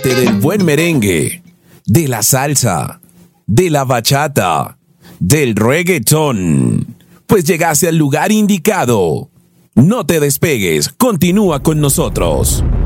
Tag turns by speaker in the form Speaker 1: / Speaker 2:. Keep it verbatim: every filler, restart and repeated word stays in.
Speaker 1: amante del buen merengue, de la salsa, de la bachata, del reggaetón, pues llegaste al lugar indicado. No te despegues, continúa con nosotros.